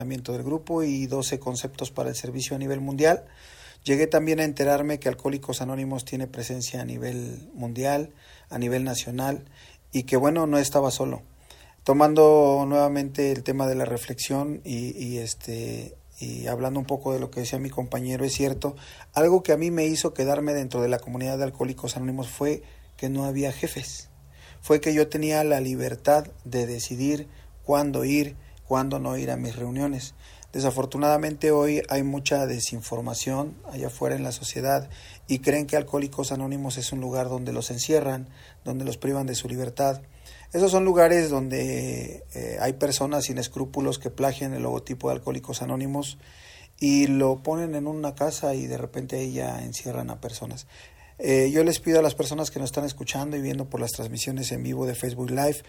del grupo y 12 conceptos para el servicio a nivel mundial. Llegué también a enterarme que Alcohólicos Anónimos tiene presencia a nivel mundial, a nivel nacional, y que bueno, no estaba solo. Tomando nuevamente el tema de la reflexión y hablando un poco de lo que decía mi compañero, es cierto, algo que a mí me hizo quedarme dentro de la comunidad de Alcohólicos Anónimos fue que no había jefes. Fue que yo tenía la libertad de decidir cuándo ir, cuándo no ir a mis reuniones. Desafortunadamente hoy hay mucha desinformación allá afuera en la sociedad y creen que Alcohólicos Anónimos es un lugar donde los encierran, donde los privan de su libertad. Esos son lugares donde hay personas sin escrúpulos que plagian el logotipo de Alcohólicos Anónimos y lo ponen en una casa y de repente ahí ya encierran a personas. Yo les pido a las personas que nos están escuchando y viendo por las transmisiones en vivo de Facebook Live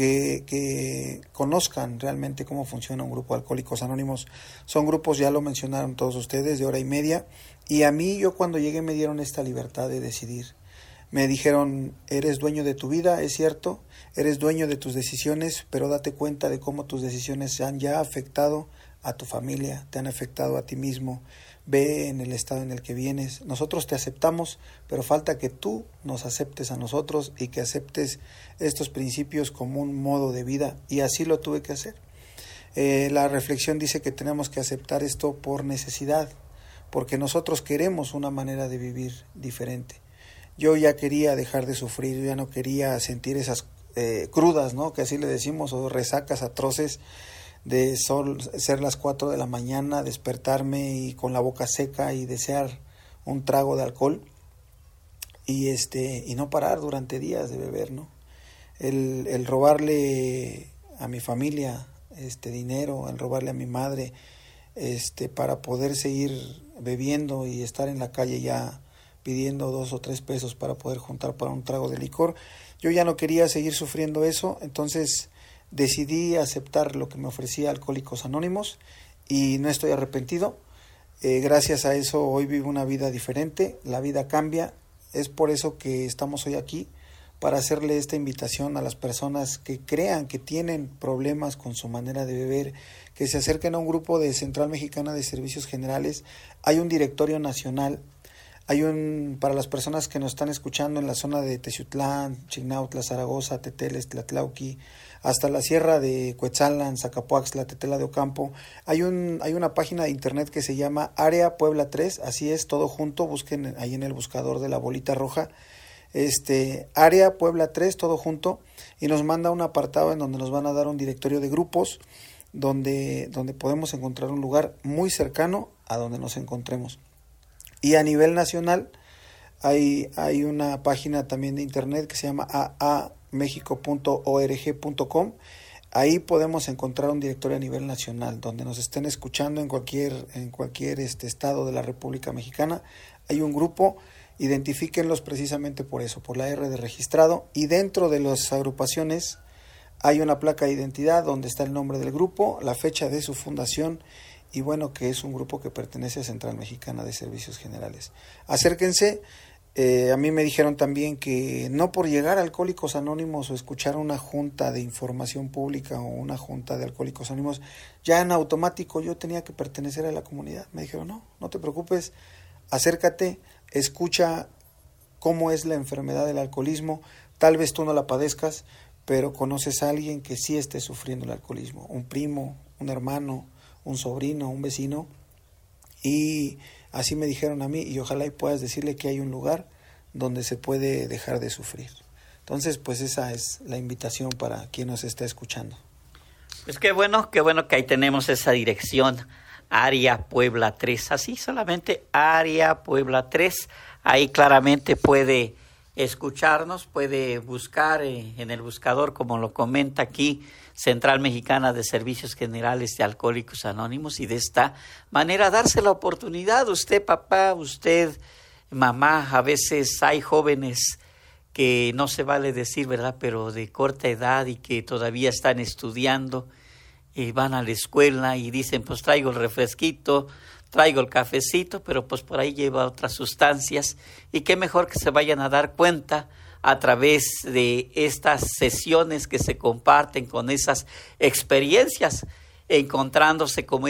que conozcan realmente cómo funciona un grupo de Alcohólicos Anónimos. Son grupos, ya lo mencionaron todos ustedes, de hora y media, y a mí, yo cuando llegué me dieron esta libertad de decidir. Me dijeron, eres dueño de tu vida, es cierto, eres dueño de tus decisiones, pero date cuenta de cómo tus decisiones han ya afectado a tu familia, te han afectado a ti mismo. Ve en el estado en el que vienes. Nosotros te aceptamos, pero falta que tú nos aceptes a nosotros y que aceptes estos principios como un modo de vida, y así lo tuve que hacer. La reflexión dice que tenemos que aceptar esto por necesidad, porque nosotros queremos una manera de vivir diferente. Yo ya quería dejar de sufrir, yo ya no quería sentir esas crudas, ¿no?, que así le decimos, o resacas atroces de ser las 4 de la mañana, despertarme y con la boca seca y desear un trago de alcohol y no parar durante días de beber, ¿no? El robarle a mi familia dinero, el robarle a mi madre para poder seguir bebiendo y estar en la calle ya pidiendo 2 o 3 pesos para poder juntar para un trago de licor. Yo ya no quería seguir sufriendo eso, entonces decidí aceptar lo que me ofrecía Alcohólicos Anónimos y no estoy arrepentido. Gracias a eso hoy vivo una vida diferente, la vida cambia. Es por eso que estamos hoy aquí, para hacerle esta invitación a las personas que crean que tienen problemas con su manera de beber, que se acerquen a un grupo de Central Mexicana de Servicios Generales. Hay un directorio nacional. Para las personas que nos están escuchando en la zona de Teciutlán, Chignautla, Zaragoza, Teteles, Tlatlauqui, hasta la sierra de Cuetzalan, Zacapuaxtla, Tetela de Ocampo, hay una página de internet que se llama Área Puebla 3, así es, todo junto, busquen ahí en el buscador de la bolita roja, Área Puebla 3, todo junto, y nos manda un apartado en donde nos van a dar un directorio de grupos, donde podemos encontrar un lugar muy cercano a donde nos encontremos. Y a nivel nacional hay una página también de internet que se llama aamexico.org.com. Ahí podemos encontrar un directorio a nivel nacional donde nos estén escuchando en cualquier estado de la República Mexicana. Hay un grupo, identifíquenlos precisamente por eso, por la R de registrado, y dentro de las agrupaciones hay una placa de identidad donde está el nombre del grupo, la fecha de su fundación, y bueno, que es un grupo que pertenece a Central Mexicana de Servicios Generales. Acérquense. A mí me dijeron también que no por llegar a Alcohólicos Anónimos o escuchar una junta de información pública o una junta de Alcohólicos Anónimos, ya en automático yo tenía que pertenecer a la comunidad. Me dijeron, no te preocupes, acércate, escucha cómo es la enfermedad del alcoholismo. Tal vez tú no la padezcas, pero conoces a alguien que sí esté sufriendo el alcoholismo, un primo, un hermano, un sobrino, un vecino, y así me dijeron a mí, y ojalá y puedas decirle que hay un lugar donde se puede dejar de sufrir. Entonces, pues esa es la invitación para quien nos está escuchando. Pues qué bueno que ahí tenemos esa dirección, Área Puebla 3, así solamente Área Puebla 3, ahí claramente puede escucharnos, puede buscar en el buscador, como lo comenta aquí, Central Mexicana de Servicios Generales de Alcohólicos Anónimos, y de esta manera darse la oportunidad, usted papá, usted mamá, a veces hay jóvenes que no se vale decir, ¿verdad?, pero de corta edad y que todavía están estudiando y van a la escuela y dicen, pues traigo el refresquito, traigo el cafecito, pero pues por ahí lleva otras sustancias, y qué mejor que se vayan a dar cuenta a través de estas sesiones que se comparten con esas experiencias, encontrándose como